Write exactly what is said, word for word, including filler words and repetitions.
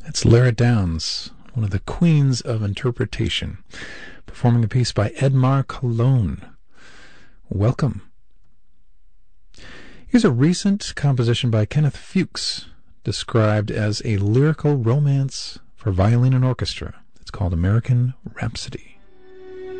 It's Lara Downs, one of the queens of interpretation, performing a piece by Edmar Cologne. Welcome. Here's a recent composition by Kenneth Fuchs, described as a lyrical romance for violin and orchestra. It's called American Rhapsody.